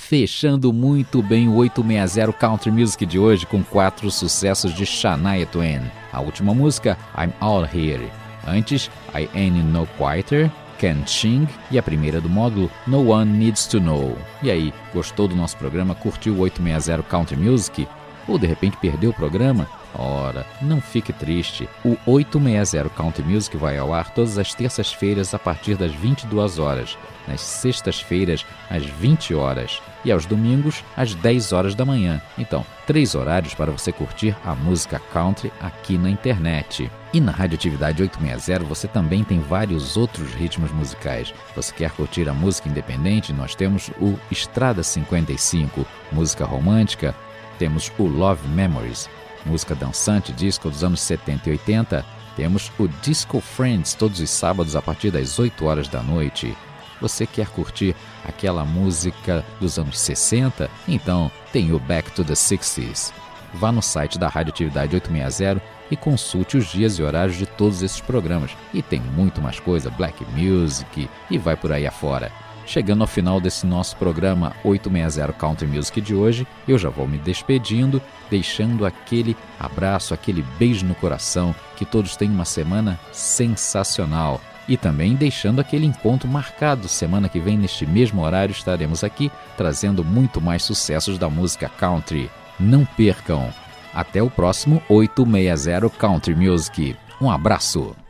Fechando muito bem o 860 Country Music de hoje com 4 sucessos de Shania Twain. A última música, I'm All Here. Antes, I Ain't No Quieter, Can't Sing e a primeira do módulo, No One Needs to Know. E aí, gostou do nosso programa? Curtiu o 860 Country Music? Ou de repente perdeu o programa? Ora, não fique triste. O 860 Country Music vai ao ar todas as terças-feiras a partir das 22 horas, nas sextas-feiras às 20 horas e aos domingos às 10 horas da manhã. Então, 3 horários para você curtir a música country aqui na internet. E na Radioatividade 860 você também tem vários outros ritmos musicais. Você quer curtir a música independente? Nós temos o Estrada 55, música romântica. Temos o Love Memories, música dançante, disco dos anos 70 e 80. Temos o Disco Friends, todos os sábados a partir das 8 horas da noite. Você quer curtir aquela música dos anos 60? Então tem o Back to the 60s. Vá no site da Radioatividade 860 e consulte os dias e horários de todos esses programas. E tem muito mais coisa, Black Music e vai por aí afora. Chegando ao final desse nosso programa 860 Country Music de hoje, eu já vou me despedindo, deixando aquele abraço, aquele beijo no coração, que todos tenham uma semana sensacional. E também deixando aquele encontro marcado. Semana que vem, neste mesmo horário, estaremos aqui trazendo muito mais sucessos da música country. Não percam! Até o próximo 860 Country Music. Um abraço!